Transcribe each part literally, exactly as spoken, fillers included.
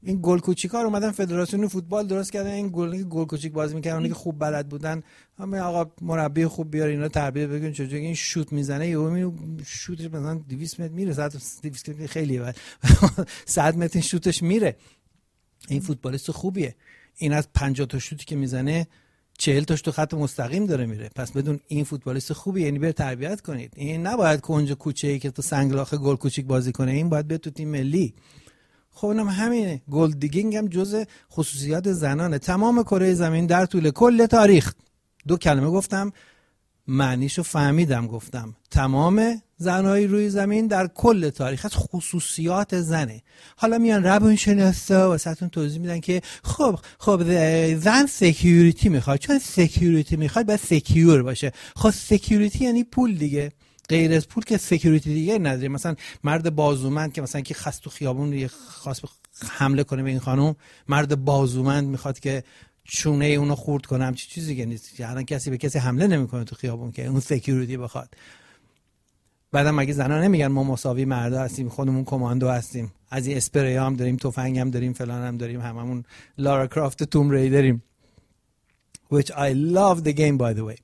این گل کوچیکا رو اومدن فدراسیون فوتبال درست کردن، این گل گل کوچیک بازی می‌کردن، اونی که خوب بلد بودن همه آقا مربی خوب بیار اینا تربیت بگین چجوری این شوت میزنه، یهو می شوتش مثلا دویست متر میره، صد دویست متر خیلیه، صد متر شوتش میره. این فوتبالیست خوبیه، این از پنجاه تا شوتی که میزنه چهل تاش تو خط مستقیم داره میره، پس بدون این فوتبالیست خوبیه، یعنی بر تربیت کنید. این نباید کنج کوچه‌ای که تو سنگلاخ گل کوچیک بازی کنه، این باید بیاد تو تیم ملی. خب اینم همینه، گل دیگینگ هم جزء خصوصیات زنانه. تمام کره زمین در طول کل تاریخ، دو کلمه گفتم معنیشو فهمیدم، گفتم تمام زنهای روی زمین در کل تاریخ از خصوصیات زنه. حالا میان روانشناسا واسهتون توضیح میدن که خب خب زن سکیوریتی میخواد، چون سکیوریتی میخواد باید سکیور باشه. خب سکیوریتی یعنی پول دیگه، غیر از پول که سکیوریتی دیگه نداره. مثلا مرد بازومند که مثلا که خست تو خیابون خواست حمله کنه به این خانم، مرد بازومند میخواد که چونه اونو خورد کنه، همچین چیزی که نیست. الان کسی به کسی حمله نمیکنه تو خیابون که اون سکیوریتی بخواد. بعدم مگه زنا نمیگن ما مساوی مردا هستیم، خودمون کماندو هستیم، از این اسپری هم داریم، تفنگ هم داریم، فلان هم داریم، هممون لارا کرافت توم ریدریم. which I love the game by the way.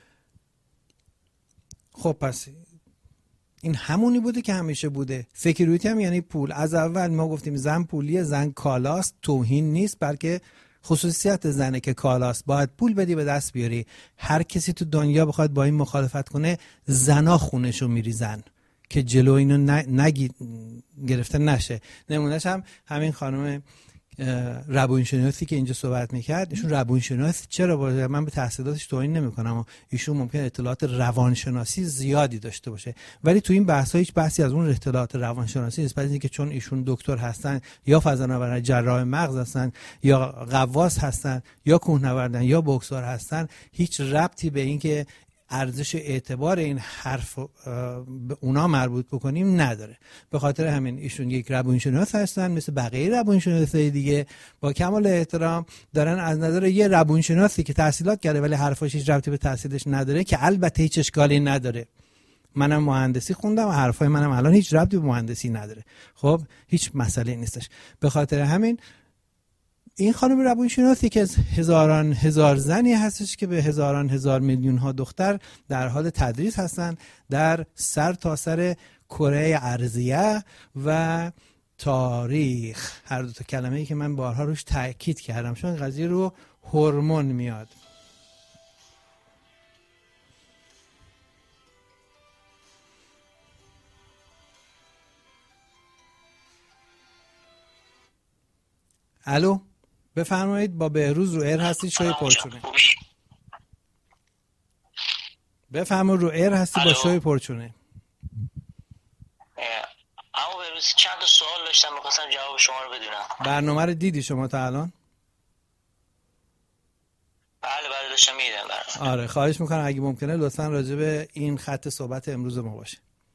خب پس این همونی بوده که همیشه بوده. سکیوریتی هم یعنی پول. از اول ما گفتیم زن پولیه، زن کالاست، توهین نیست بلکه خصوصیت زنه که کالاست، باید پول بدی به دست بیاری. هر کسی تو دنیا بخواد با این مخالفت کنه، زنا خونشو میریزن که جلو اینو نگی گرفته نشه. نمونهش هم همین خانم روانشناسی که اینجا صحبت میکرد، ایشون روانشناس چرا باشه؟ من به تحصیلاتش توهین نمیکنم، ایشون ممکن اطلاعات روانشناسی زیادی داشته باشه، ولی تو این بحث ها هیچ بحثی از اون اطلاعات روانشناسی نیست. پس اینکه چون ایشون دکتر هستن یا فضانورد جراح مغز هستن یا غواص هستن یا کوهنوردن یا بوکسور هستن، هیچ ربطی به این که ارزش اعتبار این حرف به اونا مربوط بکنیم نداره. به خاطر همین ایشون یک روانشناس هستن مثل بقیه روانشناسای دیگه، با کمال احترام دارن از نظر یه روانشناسی که تحصیلات کرده ولی حرفاش هیچ ربطی به تحصیلش نداره، که البته هیچ اشکالی نداره. منم مهندسی خوندم و حرفای منم الان هیچ ربطی به مهندسی نداره، خب هیچ مسئله نیستش. به خاطر همین این خانم روانشناسی که از هزاران هزار زنی هستش که به هزاران هزار میلیون ها دختر در حال تدریس هستن در سر تا سر کره ارضیه و تاریخ. هر دو تا کلمه‌ای که من بارها روش تاکید کردم، چون قضیه رو هورمون میاد. الو بفرمایید، با بهروز رو ایر هستی، شوی پرچونه. بفرمایید رو ایر هستی با شوی پرچونه. اما بهروز چند تا سوال داشتم می‌خواستم جواب شما رو بدونم. برنامه رو دیدی شما تا الان؟ بله بله داشتم میدیدم. آره خواهش میکنم اگه ممکنه لطفاً راجع به این خط صحبت امروز ما باشه.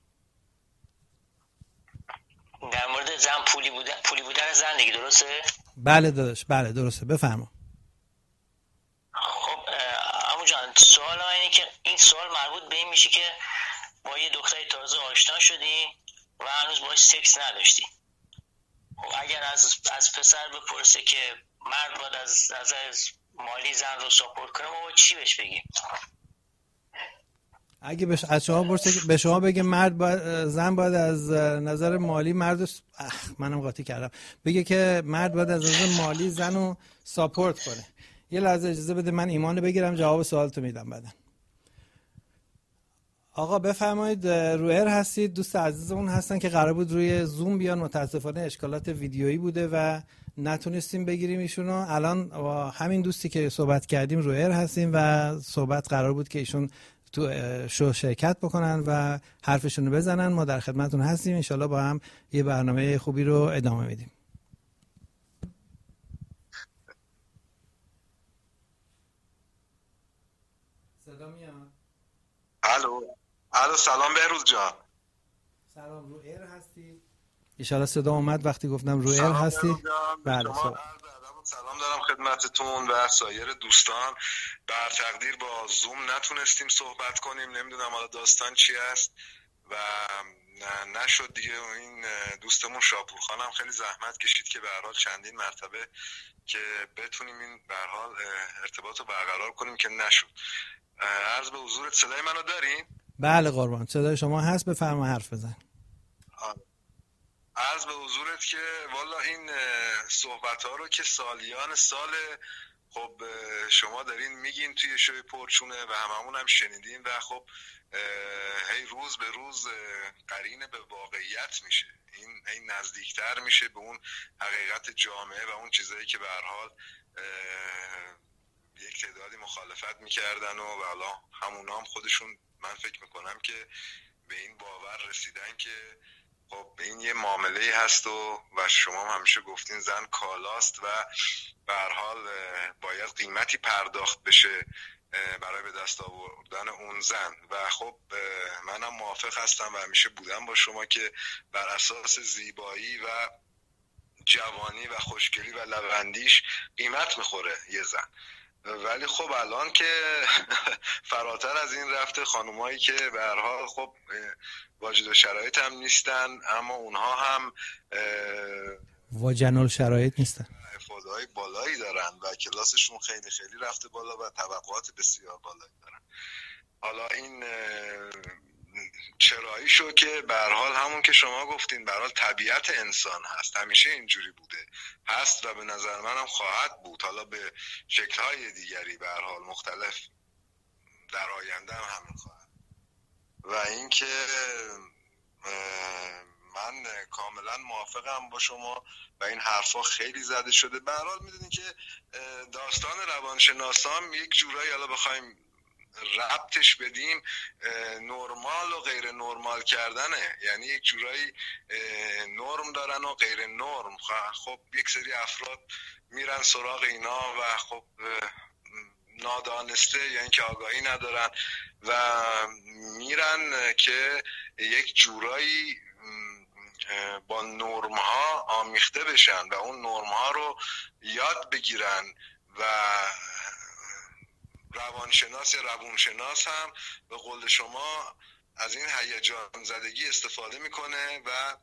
در مورد زن پولی بودن پولی بودن زن دیگه، درسته؟ بله داداش، بله درسته، بفرما. خب عمو جان، سوال من اینه که این سوال مربوط به این میشه که با یه دختری تازه آشنا شدی و هنوز باهاش سکس نداشتی. خب اگر از از پسر بپرسه که مرد باید از نظر مالی زن رو ساپورت کنه، ما چی بهش بگیم؟ اگه بش... از شما برسه به شما بگه مرد باید... زن باید از نظر مالی مرد رو اخ منم قاطی کردم بگه که مرد باید از نظر مالی زن رو ساپورت کنه. یه لحظه اجازه بده من ایمانو بگیرم، جواب سوالتو میدم بعدن. آقا بفرمایید، رو ایر هستید. دوست عزیزمون هستن که قرار بود روی زوم بیان، متاسفانه اشکالات ویدیویی بوده و نتونستیم بگیریم ایشونو. الان همین دوستی که صحبت کردیم رو ایر هستیم و صحبت قرار بود که ایشون تو شو شرکت بکنن و حرفشون رو بزنن. ما در خدمتتون هستیم، انشالله با هم یه برنامه خوبی رو ادامه میدیم. صدا میاد؟ الو الو سلام بهروز جان. سلام، رو ایر هستی؟ انشالله صدا اومد وقتی گفتم رو ایر هستی. بله سلام. سلام دارم خدمتتون و سایر دوستان. بر تقدیر با زوم نتونستیم صحبت کنیم، نمیدونم حالا داستان چی است و نه نشد دیگه. این دوستمون شاپور خانم خیلی زحمت کشید که به هر حال چندین مرتبه که بتونیم این به هر حال ارتباط رو برقرار کنیم که نشد. عرض به حضورت صدای منو دارین؟ بله قربان، صدای شما هست، بفرما حرف بزن. عرض به حضورت که والا این صحبت ها رو که سالیان سال خب شما دارین میگین توی شوی پرچونه و هممون هم شنیدین و خب هی روز به روز قرین به واقعیت میشه، این این نزدیکتر میشه به اون حقیقت جامعه و اون چیزایی که به هر حال یک تعدادی مخالفت میکردن و حالا همونا هم خودشون من فکر میکنم که به این باور رسیدن که خب این یه معامله هست و و شما هم همیشه گفتین زن کالاست و به هر حال باید قیمتی پرداخت بشه برای به دست آوردن اون زن و خب منم موافق هستم و همیشه بودم با شما که بر اساس زیبایی و جوانی و خوشگلی و لبخندیش قیمت میخوره یه زن. ولی خب الان که فراتر از این رفته، خانومایی که به هر حال خب واجد شرایط هم نیستن اما اونها هم واجد شرایط نیستن، افادهای بالایی دارن و کلاسشون خیلی خیلی رفته بالا و توقعات بسیار بالایی دارن. حالا این چرایی شو که به هر حال همون که شما گفتین به هر حال طبیعت انسان هست، همیشه اینجوری بوده هست و به نظر منم خواهد بود، حالا به شکل‌های دیگری به هر حال مختلف در آینده هم همین خواهد. و اینکه من کاملا موافقم با شما و این حرفا خیلی زده شده. به هر حال میدونین که داستان روانشناسام یک جورایی حالا بخوایم ربطش بدیم نرمال و غیر نرمال کردنه، یعنی یک جورایی نرم دارن و غیر نرم. خب یک سری افراد میرن سراغ اینا و خب نادانسته یا یعنی که آگاهی ندارن و میرن که یک جورایی با نرم ها آمیخته بشن و اون نرم ها رو یاد بگیرن و روانشناس یا روانشناس هم به قول شما از این هیجان زدگی استفاده میکنه و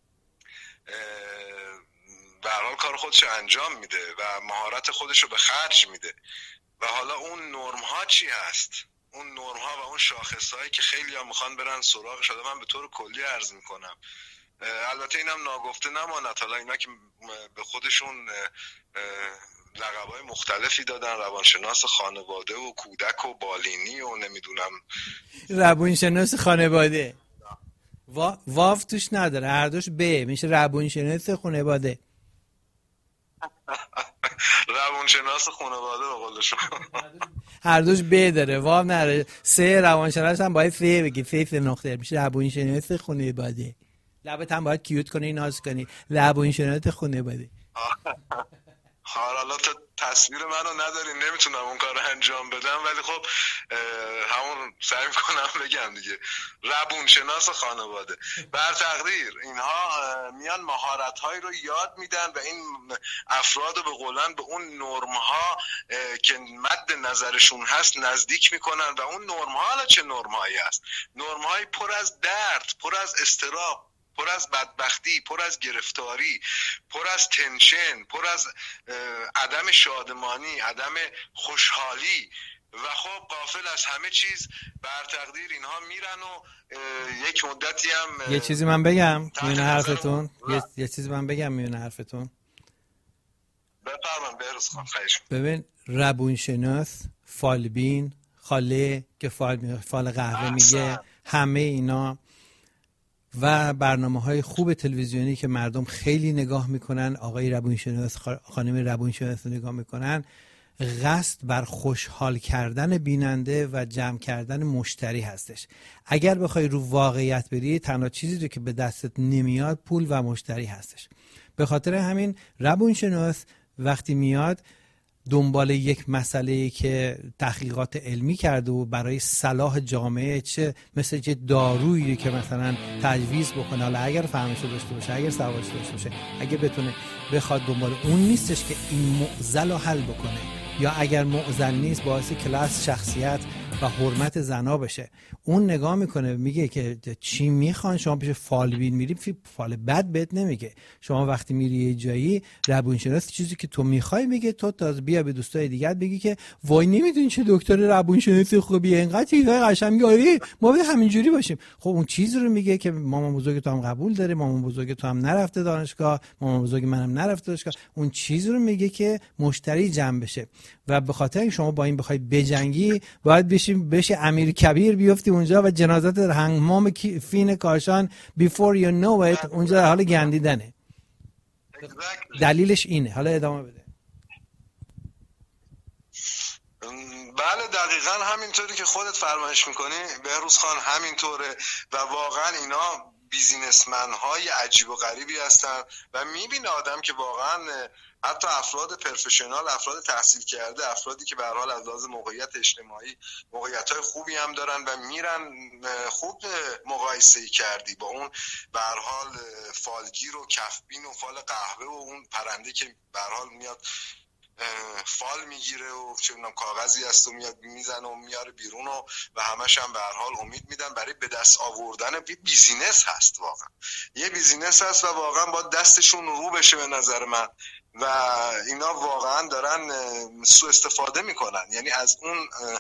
به هر حال کار خودش انجام میده و مهارت خودش رو به خرج میده. و حالا اون نرم ها چی هست؟ اون نرم ها و اون شاخص هایی که خیلی ها میخوان برن سراغش، من به طور کلی عرض میکنم، البته اینم ناگفته نماند، حالا اینا که به خودشون لقب‌های مختلفی دادن، روانشناس خانواده و کودک و بالینی و نمیدونم روانشناس خانواده وا... واف توش نداره، هر دوش ب میشه روانشناس خانواده. روانشناس خانواده به قول شما هر دوش ب داره، واو نداره. سه روانشناس هم باید سه بگی، سه سه نقطه میشه روانشناس خانواده. لبت هم باید کیوت کنی، ناز کنی، روانشناس خانواده. حالا تا تصویر منو ندارین نمیتونم اون کار رو انجام بدم، ولی خب همون سعی میکنم بگم دیگه، روانشناس خانواده. بر تقدیر اینها میان مهارت‌هایی رو یاد میدن و این افراد رو به قولن به اون نرم‌ها که مد نظرشون هست نزدیک میکنن و اون نرم‌ها چه نرم‌هایی هست؟ نرم‌های پر از درد، پر از اضطراب، پر از بدبختی، پر از گرفتاری، پر از تنشن، پر از عدم شادمانی، عدم خوشحالی و خب غافل از همه چیز. بر تقدیر اینها میرن و یک مدتی هم یه چیزی من بگم میونه حرفتون یه, یه چیزی من بگم میونه حرفتون بفرمایید بهروز خان. خواهش ببین، روانشناس، فالبین، خاله که فال فال قهوه میگه، همه اینا و برنامه‌های خوب تلویزیونی که مردم خیلی نگاه میکنن، آقای روانشناس، خانم روانشناس نگاه میکنن، قصد بر خوشحال کردن بیننده و جمع کردن مشتری هستش. اگر بخوای رو واقعیت بری، تنها چیزی رو که به دستت نمیاد پول و مشتری هستش. به خاطر همین روانشناس وقتی میاد دنبال یک مسئله که تحقیقات علمی کرده و برای صلاح جامعه، چه مثل چه دارویی که مثلا تجویز بکنه، حالا اگر فهمشو داشته باشه، اگر سوادش داشته باشه، اگه بتونه بخواد دنبال اون نیستش که این معضل رو حل بکنه، یا اگر معضل نیست باعث کلاس، شخصیت و حرمت زنا بشه. اون نگاه میکنه میگه که چی میخوان. شما پیش فالبین میری، فال بد بهت نمیگه. شما وقتی میری یه جایی روانشناس چیزی که تو میخوای میگه، تو تازه بیا به دوستای دیگه بگی که وای نمیدونی چه دکتر روانشناسی خوبیه، اینقدر چیزای قشنگی آره ما به همینجوری باشیم. خب اون چیز رو میگه که مامان بزرگ تو هم قبول داره، مامان بزرگ تو هم نرفته دانشگاه، مامان بزرگ منم نرفته دانشگاه. اون چیز رو میگه که مشتری جمع بشه و به خاطر اینکه شما با این بخوای بجنگی باید بشی بشی امیر کبیر بیفتی اونجا و جنازت در حمام فین کاشان before you know it اونجا در حال گندیدنه. دلیلش اینه. حالا ادامه بده. بله دقیقاً همینطوری که خودت فرمایش میکنی بهروز خان، همینطوره و واقعا اینا بیزینسمن های عجیب و غریبی هستن و میبینه آدم که واقعا حتی افراد پروفشنال، افراد تحصیل کرده، افرادی که به هر حال از لحاظ موقعیت اجتماعی موقعیت‌های خوبی هم دارن و میرن خوب مقایسه‌ای کردی با اون به هر حال فالگیر و کفبین و فال قهوه و اون پرنده که به هر حال میاد فال میگیره و چه میدونم کاغذی هست و میاد میزنه و میاره بیرون و و همش هم به هر حال امید میدن برای به دست آوردن بیزینس هست. واقعا یه بیزینس هست و واقعا با دستشون رو بشه به نظر من و اینا واقعا دارن سوء استفاده میکنن. یعنی از اون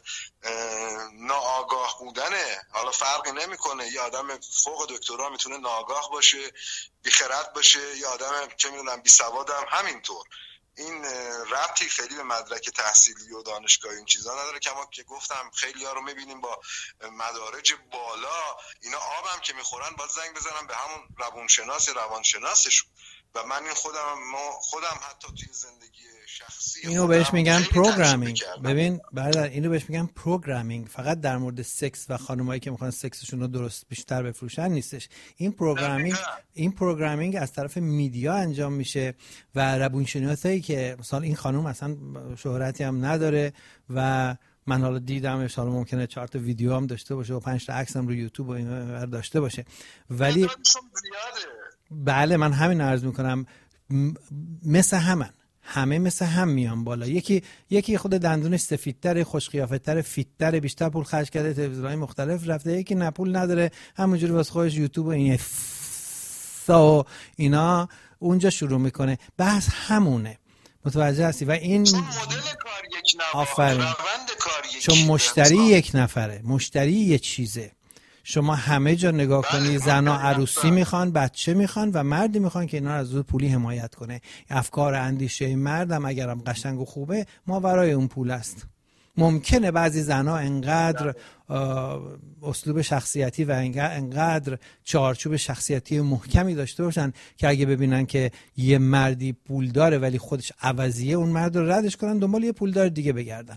ناآگاه بودنه، حالا فرقی نمیکنه یه آدم فوق دکترا میتونه ناآگاه باشه، بیخرد باشه، یه آدم چه میدونم بی سواد هم همینطور. این ربطی خیلی به مدرک تحصیلی و دانشگاهی این چیزا نداره. کما که گفتم خیلی ها رو میبینیم با مدارج بالا، اینا آبم که میخورن باید زنگ بزنن به همون روانشناس یا روانشناسشون و من این خودم خودم حتی توی زندگی شخصی اینو بهش میگن پروگرامینگ. ببین برادر اینو بهش میگن پروگرامینگ. فقط در مورد سکس و خانمایی که میخوان سکسشون رو درست بیشتر بفروشن نیستش. این پروگرامینگ این پروگرامینگ از طرف میدیا انجام میشه و روانشناسایی که مثلا این خانم اصلا شهرتی هم نداره و من حالا دیدمش، حالا ممکنه چهار تا ویدیو هم داشته باشه و پنج تا عکس هم رو یوتیوب و اینا داشته باشه، ولی بله من همین عرض میکنم مثل همن، همه مثل هم میان بالا. یکی یکی خود دندونش سفیدتره، خوش قیافت‌تره، فیت‌تره، بیشتر پول خرج کرده، تلویزیون‌های مختلف رفته، یکی نه پول نداره همونجوری واسه خودش یوتیوب و این سا اینا اونجا شروع میکنه. بحث همونه، متوجه هستی؟ و این چون مدل کار یک نفره، روند کار یک چون مشتری یک نفره، مشتری یه چیزه. شما همه جا نگاه کنی زنا عروسی میخوان، بچه میخوان و مردی میخوان که اینا رو از زود پولی حمایت کنه. افکار اندیشه مردم اگرم قشنگ و خوبه ماورای اون پول است. ممکنه بعضی زنا انقدر اسلوب شخصیتی و انقدر چارچوب شخصیتی محکمی داشته باشن که اگه ببینن که یه مردی پول داره ولی خودش عوضیه، اون مرد رو ردش کنن دنبال یه پولدار دیگه بگردن.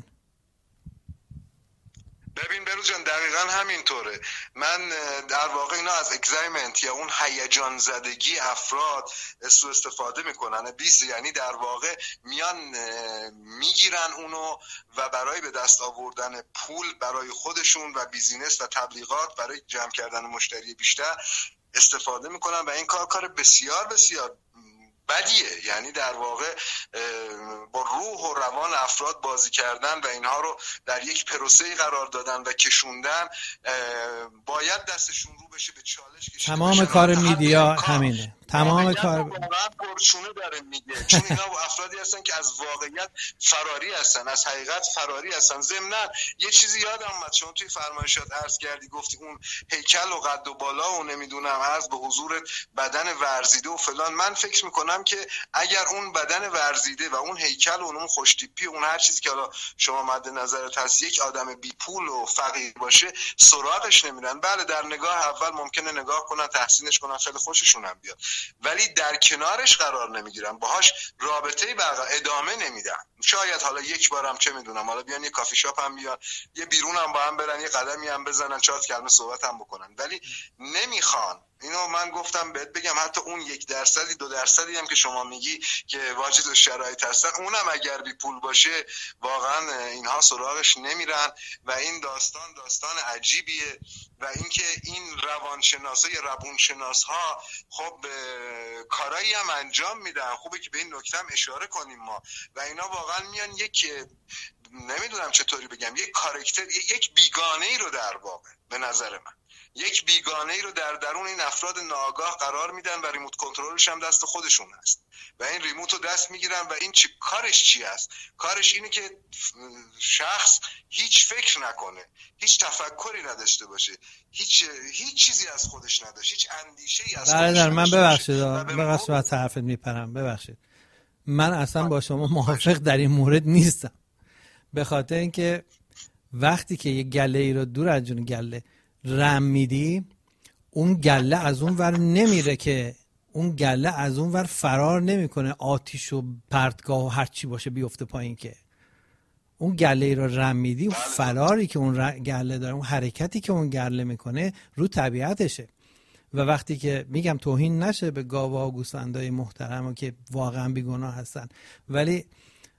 ببین بروز جان دقیقا همینطوره. من در واقع اینا از اگزایمنت یا اون هیجان زدگی افراد سوء استفاده میکنن. بیس یعنی در واقع میان میگیرن اونو و برای به دست آوردن پول برای خودشون و بیزینس و تبلیغات برای جمع کردن مشتری بیشتر استفاده میکنن و این کار کار بسیار بسیار بدیه. یعنی در واقع با روح و روان افراد بازی کردن و اینها رو در یک پروسه‌ای قرار دادن و کشوندن. باید دستشون رو بشه به چالش کشیده. تمام کار میدیا همینه. تمام کار واقعا پرچونه داره میگه، چون اینا افرادی هستن که از واقعیت فراری هستن، از حقیقت فراری هستن. ضمناً یه چیزی یادم اومد چون توی فرمایشات عرض کردی، گفتی اون هیکل و قد و بالا و نمیدونم عرض به حضور بدن ورزیده و فلان. من فکر میکنم که اگر اون بدن ورزیده و اون هیکل و اون خوشتیپی و اون هر چیزی که حالا شما مد نظرت هست یک آدم بی پول و فقیر باشه سراغش نمیرن. بله در نگاه اول ممکنه نگاه کنن، تحسینش کنن، خیلی خوششون هم بیاد، ولی در کنارش قرار نمیگیرن، باهاش رابطه‌ای برقرار ادامه نمیدن. شاید حالا یک بارم چه میدونم حالا بیان یه کافی شاپ هم بیان، یه بیرون هم با هم برن، یه قدمی هم بزنن، چهار کلمه صحبت هم بکنن، ولی نمیخوان. اینو من گفتم بهت بگم، حتی اون یک درصدی دو درصدی هم که شما میگی که واجد شرایط هستن، اونم اگر بی پول باشه واقعا اینها سراغش نمیرن و این داستان داستان عجیبیه. و اینکه این روانشناسا یا روانشناس‌ها خب کارایی هم انجام میدن، خوبه که به این نکته هم اشاره کنیم ما. و اینا واقعا میان یک نمیدونم چطوری بگم، یک کاراکتر، یک بیگانه ای رو در واقع به نظر من یک بیگانه ای رو در درون این افراد ناآگاه قرار میدن و ریموت کنترلش هم دست خودشون هست و این ریموت رو دست میگیرن و این چی کارش چی است؟ کارش اینه که شخص هیچ فکر نکنه، هیچ تفکری نداشته باشه، هیچ هیچ چیزی از خودش نداشته، هیچ اندیشه‌ای از خودش نداشته. من ببخشید ببخشید از حرفت میپرم، ببخشید من اصلا با شما موافق در این مورد نیستم، به خاطر اینکه وقتی که یه گله ای رو دور از جون گله رم میدی، اون گله از اون ور نمیره، که اون گله از اون ور فرار نمیکنه، آتیش و پرتگاه و هر چی باشه بیفته پایین، که اون گله ای رو رم میدی، اون فراری که اون گله داره، اون حرکتی که اون گله میکنه رو طبیعتشه. و وقتی که میگم توهین نشه به گاوها و گوسفندای محترم که واقعا بیگناه هستن، ولی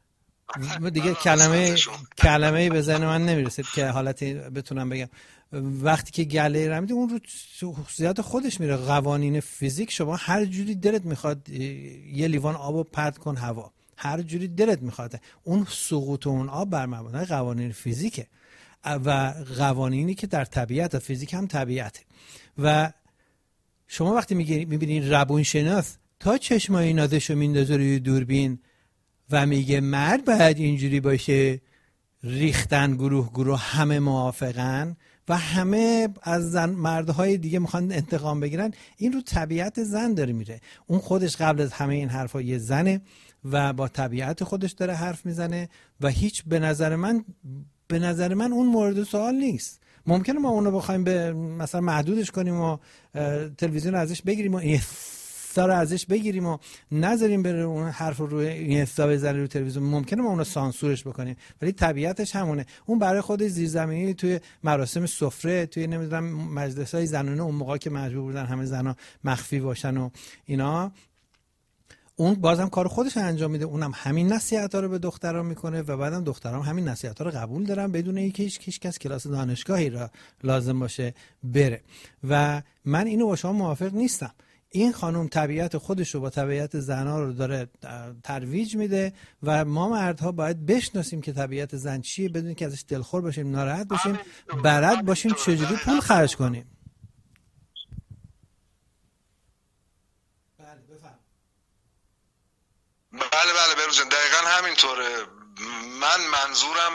دیگه کلمه کلمه‌ای به ذهن من نمیرسید که حالتی بتونم بگم. وقتی که گله رمیدی اون رو خصوصیات خودش میره، قوانین فیزیک، شما هر جوری دلت میخواد یه لیوان آبو پرت کن هوا، هر جوری دلت میخواد، اون سقوط اون آب بر مبنای قوانین فیزیکه و قوانینی که در طبیعت، فیزیک هم طبیعته. و شما وقتی میبینین روانشناس تا چشمای نازشو میندازه روی دوربین و میگه مرد باید اینجوری باشه، ریختن گروه گروه همه موافقن و همه از زن مردهای دیگه میخوان انتقام بگیرن، این رو طبیعت زن داره میره. اون خودش قبل از همه این حرفا یه زنه و با طبیعت خودش داره حرف میزنه و هیچ به نظر من به نظر من اون مورد سوال نیست. ممکنه ما اونو بخوایم به مثلا محدودش کنیم و تلویزیون ازش بگیریم و اینستا رو ازش بگیریم و نذاریم بره اون حرف رو روی اینستا بزنه رو تلویزیون، ممکنه ما اونو سانسورش بکنیم، ولی طبیعتش همونه. اون برای خودش زیرزمینی توی مراسم سفره، توی نمیدونم مجلس‌های زنانه، اون موقع که مجبور بودن همه زنا مخفی باشن و اینا، اون بازم کار خودش انجام میده، اونم همین نصیحت‌ها رو به دخترها میکنه و بعدم دخترها هم همین نصیحت‌ها رو قبول دارن بدون اینکه هیچ هیچ کس کلاس دانشگاهی را لازم باشه بره. و من اینو با شما موافق نیستم. این خانم طبیعت خودش رو با طبیعت زنها رو داره ترویج میده و ما مردها باید بشناسیم که طبیعت زن چیه، بدون که ازش دلخور باشیم، ناراحت باشیم، برد باشیم چجوری پول خرج کنیم. بله بله بروزن، دقیقا همینطوره. من منظورم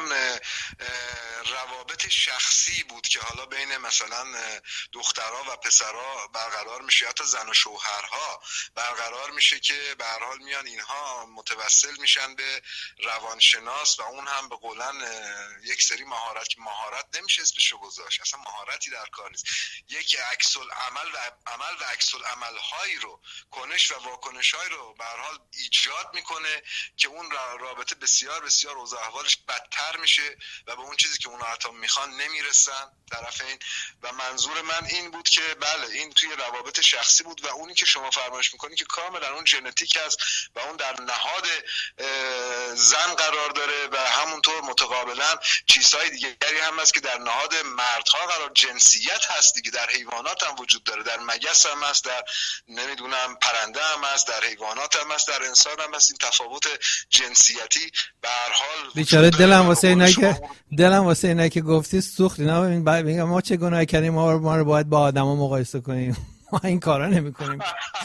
روابط شخصی بود که حالا بین مثلا دخترها و پسرها برقرار میشه، حتی زن و شوهرها برقرار میشه که به هر حال میان اینها متوسل میشن به روانشناس و اون هم به قولن یک سری مهارت که مهارت نمیشه اسمشو گذاشت، اصلا مهارتی در کار نیست، یک عکس العمل و عمل و عکس العمل هایی رو، کنش و واکنش هایی رو به هر حال ایجاد میکنه که اون رابطه بسیار بسیار اوضاع احوالش بدتر میشه و به اون چیزی که اونا حتی میخوان نمیرسن طرفین. و منظور من این بود که بله این توی روابط شخصی بود و اونی که شما فرمایش میکنی که کاملا اون ژنتیک است و اون در نهاد زن قرار داره و همونطور متقابلا چیزهای دیگری هم هست که در نهاد مردها قرار، جنسیت هست دیگه، در حیوانات هم وجود داره، در مگس هم هست، در نمیدونم پرنده هم هست، در حیوانات هم هست، در انسان هم هست. این تفاوت جنسیتی به هر حال بیچاره دلم واسه اینا که دلم واسه اینا که گفتی سوخت. اینا میگم ما چه گناهی کردیم، ما ما رو باید با آدما مقایسه کنیم، ما این کارا نمی‌کنیم.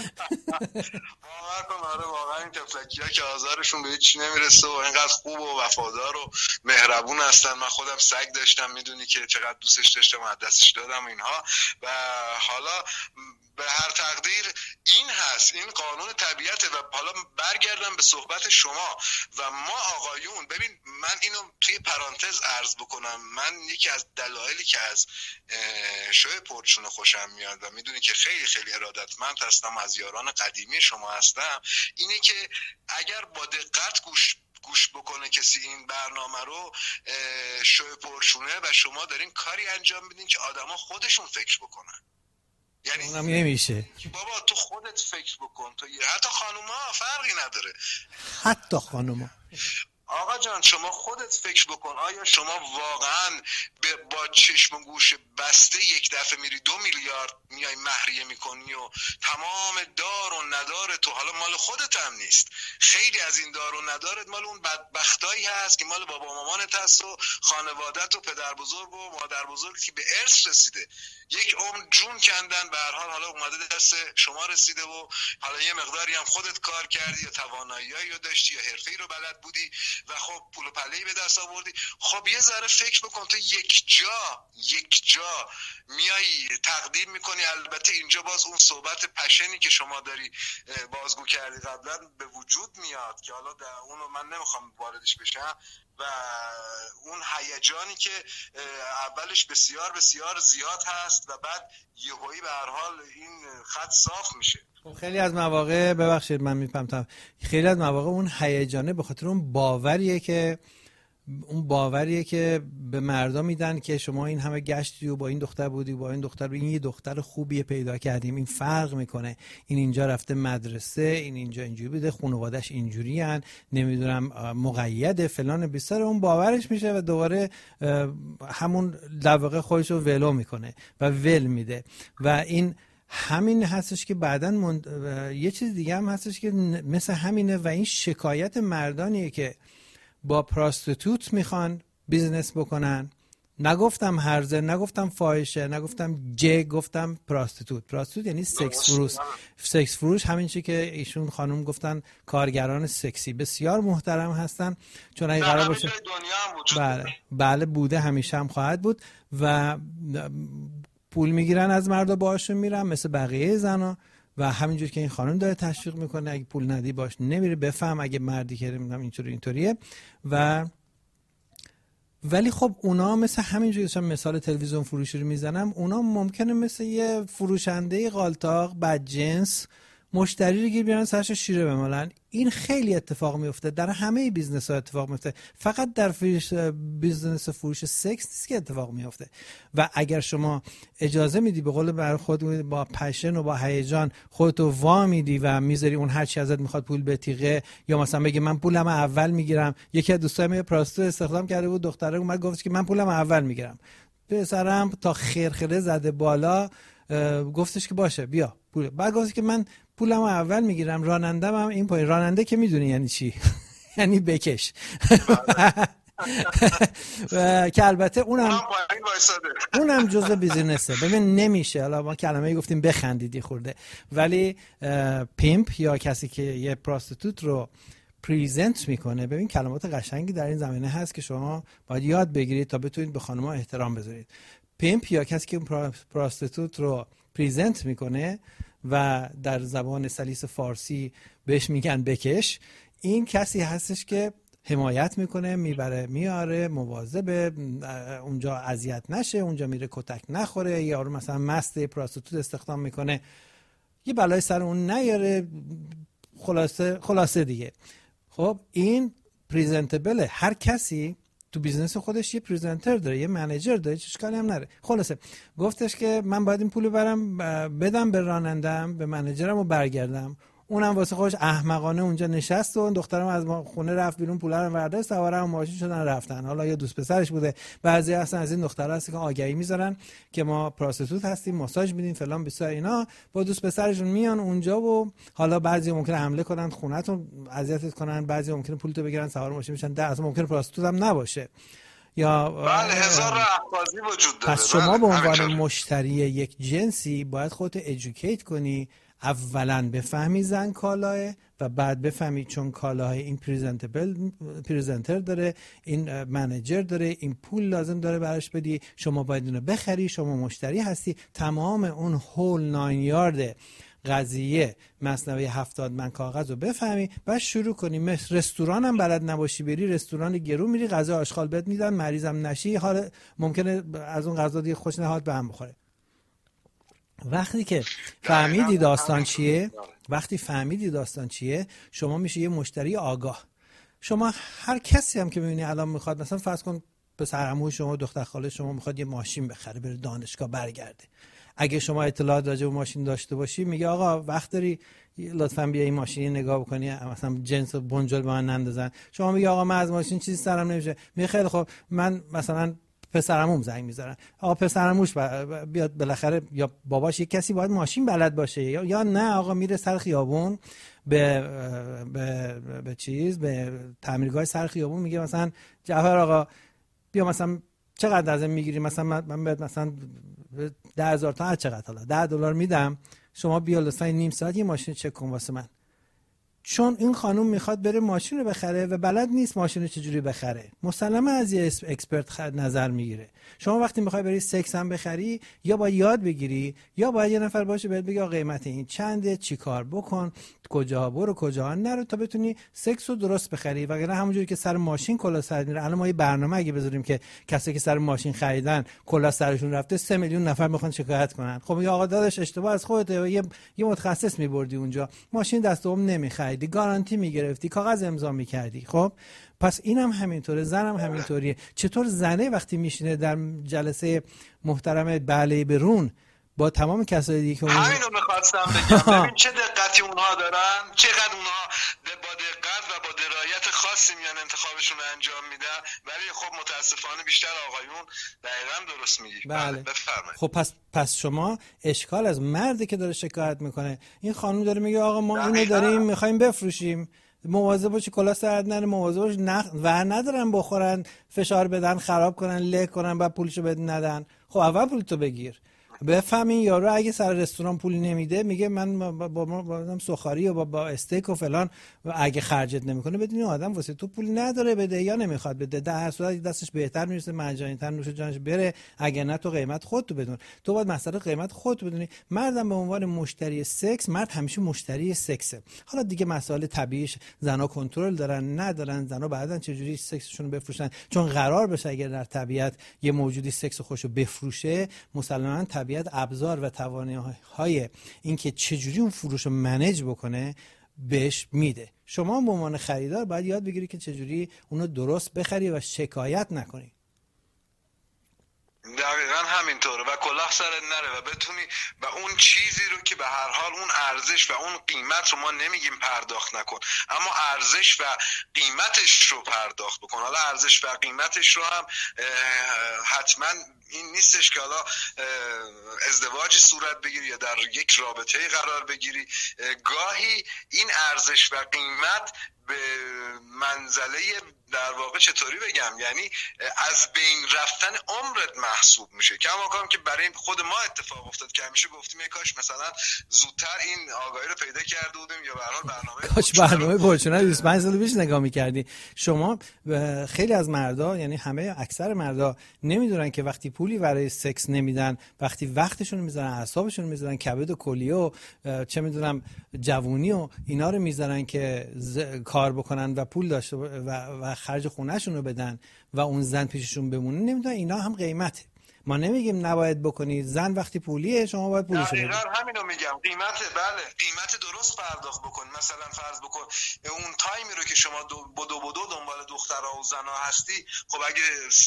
آره واقعا این تفلکی‌ها که آزارشون به هیچ نمیرسه و اینقدر خوب و وفادار و مهربون هستن. من خودم سگ داشتم، میدونی که چقدر دوستش داشتم و دستش دادم اینها. و حالا به هر تقدیر این هست، این قانون طبیعته. و حالا برگردم به صحبت شما و ما آقایون، ببین من اینو توی پرانتز عرض بکنم، من یکی از دلایلی که از شوی پرچون خوشم میاد و میدونی که خیلی خیلی ارادتمند هستم، از یاران قدیمی شما هستم، اینه که اگر با دقت گوش گوش بکنه کسی این برنامه رو، شوی پرچونه و شما دارین کاری انجام میدین که آدما خودشون فکر بکنن. یعنی اونم نمیشه بابا تو خودت فکر بکن، تو حتی خانوما فرقی نداره، حتی خانوما. آقا جان شما خودت فکر بکن، آیا شما واقعا با چشم و گوش بسته یک دفعه میری دو میلیارد میای مهریه میکنی و تمام دار و ندار تو، حالا مال خودت هم نیست، خیلی از این دار و ندارت مال اون بدبختایی هست که مال بابا مامانت هست و خانوادت و پدر بزرگ و مادر بزرگ که به ارث رسیده، یک عمر جون کندن به هر حال، حالا اومده دست شما رسیده و حالا یه مقداری هم خودت کار کردی یا توانایی‌ای رو داشتی یا حرفه‌ای رو بلد بودی و خب پول و پله‌ای به دست آوردی. خب یه ذره فکر بکن، تو یک جا یک جا میای تقدیم میکنی. البته اینجا باز اون صحبت پشنی که شما داری بازگو کردی قبلا به وجود میاد که حالا اونو من نمیخوام واردش بشم و اون هیجانی که اولش بسیار بسیار زیاد هست و بعد یهویی به هر حال این خط صاف میشه. خیلی از مواقع، ببخشید من میفهمم، خیلی از مواقع اون هیجانه به خاطر اون باوریه که اون باوریه که به مردم میدن که شما این همه گشتی و با این دختر بودی با این دختر این یه دختر خوبیه پیدا کردیم، این فرق میکنه، این اینجا رفته مدرسه، این اینجا اینجوری بوده، خانواده‌اش اینجوری ان، نمیدونم مقیده فلان بیسار، اون باورش میشه و دوباره همون در واقع خودش رو ولو میکنه و ول میده. و این همین هستش که بعداً مند... یه چیز دیگه هم هستش که مثل همینه و این شکایت مردانیه که با پراستیتوت میخوان بیزنس بکنن. نگفتم هرزه، نگفتم فاحشه، نگفتم جه، گفتم پراستیتوت. پراستیتوت یعنی سکس فروش. سکس فروش همین چی که ایشون خانم گفتن کارگران سکسی بسیار محترم هستن، چون اگه قرار باشه بله بله بوده، همیشه هم خواهد بود و پول میگیرن از مردا، باهاشون میرن مثل بقیه زنا و همینجور که این خانم داره تشویق میکنه اگه پول ندی باش نمیره. بفهم اگه مردی که میگم اینطوری اینطوریه و ولی خب اونا مثل همینجوری که مثال تلویزیون فروشی رو میزنم، اونا ممکنه مثل یه فروشنده قالتاق بدجنس مشتری رو گیر بیارن سرش شیره بمالن. این خیلی اتفاق میفته، در همه بیزنس ها اتفاق میفته، فقط در فروش بیزنس فروش سکس نیست که اتفاق میفته. و اگر شما اجازه میدی به قول بر خود با پشن و با هیجان خودتو وا میدی و میذاری اون هر چی ازت میخواد پول به تیغه، یا مثلا بگی من پولم اول میگیرم. یکی از دوستای من پراستو استخدام کرده بود، دختره اومد گفت که من پولم اول میگیرم. پسرم تا خرخره زده بالا گفتش که باشه بیا پول. بعد گفت که من پولم اول میگیرم، رانندم هم این پایین. راننده که میدونی یعنی چی؟ یعنی بکش. که البته اونم اونم جزء بیزینسه. ببین نمیشه، حالا ما کلمه‌ای گفتیم بخندیدی خورده، ولی پیمپ یا کسی که یه پراستیتوت رو پریزنت میکنه، ببین کلمات قشنگی در این زمینه هست که شما باید یاد بگیرید تا بتونید به خانم‌ها احترام بذارید. پیمپ یا کسی که پراستیتوت رو پریزنت میکنه و در زبان سلیس فارسی بهش میگن بکش، این کسی هستش که حمایت میکنه، میبره میاره، مواظب اونجا اذیت نشه، اونجا میره کتک نخوره، یا مثلا مست پراستیتوت استخدام میکنه یه بلای سر اون نیاره، خلاصه خلاصه دیگه. خب این پریزنتبله. هر کسی تو بیزنس خودش یه پریزنتر داره، یه منیجر داره، چه اشکالی هم نره. خلاصه گفتش که من باید این پولو برم بدم به رانندم، به منیجرم و برگردم. اونم واسه خودش احمقانه اونجا نشست و اون دخترم از خونه رفت بیرون، پولا رو برداشت، سوارم ماشین شدن رفتن. حالا یا دوست پسرش بوده، بعضی اصلا از این دخترها هست که آگهی میذارن که ما پراستیتوت هستیم، ماساژ میدیم فلان بسار، اینا با دوست پسرشون میان اونجا و حالا بعضی ممکنه حمله کنن، خونه‌تون اذیتت کنن، بعضی ممکنه پولتو بگیرن سوار ماشین بشن، ده اصلا ممکنه پراستیتوت هم نباشه. یا بله هزار احوازی وجود داره. پس شما به عنوان مشتری یک جنسی باید خودت ادوکییت کنی، اولا بفهمی زن کالاه و بعد بفهمی چون کالاهای این پریزنتبل پریزنتر داره، این منیجر داره، این پول لازم داره براش بدی، شما باید اینو بخری، شما مشتری هستی. تمام اون هول ناین یارد قضیه مثنوی هفتاد من کاغذ رو بفهمی، بعد شروع کنی. مثل رستوران هم بلد نباشی بری رستوران گرو، میری غذا آشغال بهت میدن، مریضم نشی، حالا ممکنه از اون غذا دیگه خوش نهاد به هم بخوره. وقتی که فهمیدی داستان چیه، وقتی فهمیدی داستان چیه، شما میشه یه مشتری آگاه. شما هر کسی هم که میبینی الان میخواد، مثلا فرض کن پسر عموی شما، دختر خاله شما میخواد یه ماشین بخره بره دانشگاه برگرده، اگه شما اطلاعات راجع به ماشین داشته باشی، میگه آقا وقت داری لطفاً بیا این ماشین نگاه بکنی، مثلا جنس و بنجل به من نندازن. شما میگه آقا من از ماشین چیزی سرم نمیشه، میگه خیلی خب من مثلا پسرعموم زنگ میزنن، آقا پسرعموش بیاد بالاخره، یا باباش یک کسی باید ماشین بلد باشه، یا یا نه آقا میره سر خیابون به به به چیز به تعمیرگاه سر خیابون میگه مثلا جعفر آقا بیا مثلا چقدر ازم میگیری، مثلا من بهت مثلا ده هزار تا چقدر، حالا ده دلار میدم، شما بیا لطفا نیم ساعت یه ماشین چک کن واسه من. چون این خانوم میخواد بره ماشین رو بخره و بلد نیست ماشین رو چجوری بخره، مسلماً از یه اکسپرت نظر میگیره. شما وقتی میخوای بری سکس هم بخری، یا باید یاد بگیری، یا باید یه نفر باشه بهت بگه قیمت این چنده، چی کار بکن، کجا برو کجا نرو، تا بتونی سکس رو درست بخری. وگرنه همونجوری که سر ماشین کلا سر میره، الان ما یه برنامه اگه بذاریم که کسی که سر ماشین خریدن کلا سرشون رفته، سه میلیون نفر میخوان شکایت کنن. خب یا آقا داداش اشتباه از خودته، یه یه متخصص میبردی اونجا، ماشین دست دوم نمیخریدی، گارانتی میگرفتی، کاغذ امضا میکردی. خب پس اینم هم همینطوره، زنم هم همینطوریه. چطور زنه وقتی میشینه در جلسه محترم بله برون با تمام کسایی دیگه که همینو می‌خواستم بگم، ببین چه دقتی اونها دارن، چقدر اونها با دقت و با درایت خاصی میان انتخابشون رو انجام میدن، ولی خب متاسفانه بیشتر آقایون. دقیقاً درست میگی. بله. بفرمایید. خب پس پس شما اشکال از مردی که داره شکایت میکنه. این خانم داره میگه آقا ما اینو داریم میخوایم بفروشیم، مواظب باش کلا سرت نره، مواظب باش نخ و ندارن بخورن، فشار بدن، خراب کنن، له کنن، بعد پولشو بد ندن. خب اول پولتو بگیر. بفهم این یارو اگه سر رستوران پول نمیده، میگه من با با, با سوخاری و با, با استیک و فلان، و اگه خرجت نمیکنه بدونی آدم واسه تو پول نداره بده یا نمیخواد بده، در هر صورت دستش بهتر میرسه مجانی‌تر نوش جانش بره، اگه نه تو قیمت خودت بدون. تو باید مسئله قیمت خودت بدونی. مردم به عنوان مشتری سکس، مرد همیشه مشتری سکسه. حالا دیگه مسائل طبیعیش زنا کنترل دارن ندارن، زنا بعدن چجوری سکسشون رو بفروشن، چون قرار بشه اگر در طبیعت یه موجودی سکس خوشو بفروشه، مسلماً طبیعت ابزار و توانایی‌های اینکه چجوری اون فروش رو منیج بکنه بهش میده. شما به عنوان خریدار باید یاد بگیری که چجوری اونو درست بخری و شکایت نکنی. دقیقا همینطوره و کلاه سرت نره و بتونی و اون چیزی رو که به هر حال اون ارزش و اون قیمت رو ما نمیگیم پرداخت نکن، اما ارزش و قیمتش رو پرداخت بکن. حالا ارزش و قیمتش رو هم حتما این نیستش که حالا ازدواجی صورت بگیری یا در یک رابطه قرار بگیری، گاهی این ارزش و قیمت به منزله در واقع چطوری بگم، یعنی از بین رفتن عمرت محسوب میشه. که اما کام که برای خود ما اتفاق افتاد که همیشه گفتیم ای کاش مثلا زودتر این آگاهی رو پیدا کرده بودیم یا به هر حال برنامه کاش برنامه فورچونا بیست و پنج سال پیش نگاه می‌کردی. شما خیلی از مردا، یعنی همه اکثر مردا نمیدونن که وقتی پولی برای سکس نمیدن، وقتی وقتشون میذارن، اعصابشون میذارن، کبد و کلیه و چه میدونم جوونی و اینا رو میذارن که ز... کار بکنن و پول داشته و, و خرج خونهشون رو بدن و اون زن پیششون بمونه، نمیدونن اینا هم قیمته. ما نمیگیم نباید بکنید، زن وقتی پولیه شما باید پولشو بدید. دقیقاً همینو میگم، قیمت بله قیمت درست پرداخت بکن. مثلا فرض بکن اون تایمی رو که شما دو بدو بدو دنبال دخترها و زنا هستی، خب اگه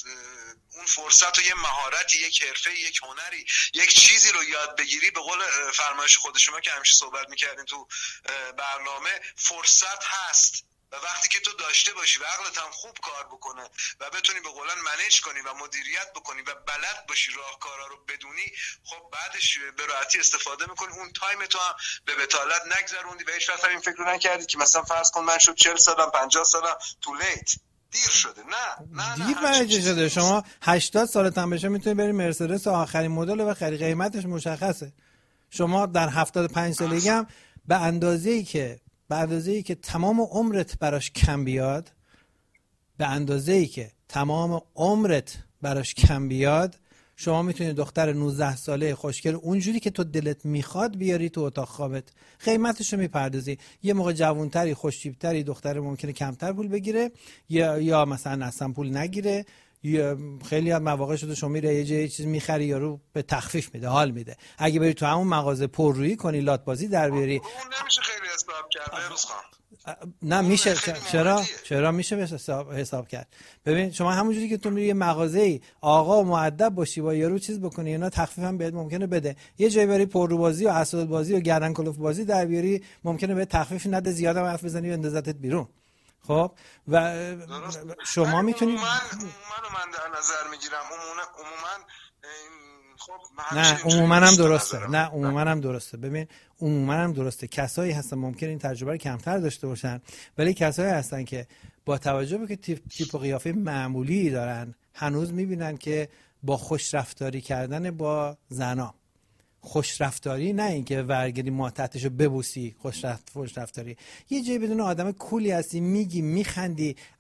اون فرصت و یه مهارتی، یک حرفه، یک هنری، یک چیزی رو یاد بگیری، به قول فرمایش خود شما که همیشه صحبت میکردین تو برنامه، فرصت هست و وقتی که تو داشته باشی و عقلت هم خوب کار بکنه و بتونی به قولن منیج کنی و مدیریت بکنی و بلد باشی راهکارا رو بدونی، خب بعدش به راحتی استفاده میکنی. اون تایم تو هم به بتالت نگذروندی و هیچ وقت این فکر رو نکردی که مثلا فرض کن من شد چهل سالم پنجاه سالم تو لیت دیر شده. نه نه دیر پنجاه شده. شما هشتاد سالت هم بشه میتونی بری مرسدس آخرین مدل و بخری، قیمتش مشخصه. شما در هفتاد و پنج سالگی هم به اندازه‌ای که به اندازه‌ای که تمام عمرت براش کم بیاد، به اندازه‌ای که تمام عمرت براش کم بیاد، شما میتونید دختر نوزده ساله خوشگل اونجوری که تو دلت میخواد بیاری تو اتاق خوابت، قیمتش رو میپردازی. یه موقع جوانتری خوشتیپتری دختر ممکنه کمتر پول بگیره یا یا مثلا اصلا پول نگیره، یا خیلی از مواقع شده شما میره یه جای چیز میخری یارو به تخفیف میده، حال میده. اگه بری تو همون مغازه پررویی کنی، لات بازی در بیاری، اون نمیشه خیلی حساب کرد روز خان. نه میشه. چرا چرا میشه حساب حساب کرد؟ ببین شما همونجوری که تو میری یه مغازه‌ای آقا مؤدب باشی با یارو چیز بکنی، اینا تخفیف هم بهت ممکنه بده. یه جایی بری پررو بازی و اسد بازی و گردن کلوف بازی در بیاری، ممکنه بهت تخفیف نده، زیاد هم حرف بزنی و اندازتت بیرون. خب و شما میتونید من عموما من در نظر میگیرم عموما عموما خب نه عموما هم درسته نه عموما هم درسته ببین عموما هم درسته کسایی هستن ممکن این تجربه رو کمتر داشته باشن ولی کسایی هستن که با توجه به که تیپ, تیپ و قیافه معمولی دارن هنوز میبینن که با خوش رفتاری کردن با زنا، خوش رفتاری نه اینکه ورگری ماتحتشو ببوسی، خوش رفت خوش رفتاری یه جایی بدون آدم کولی هستی، میگی میخندی،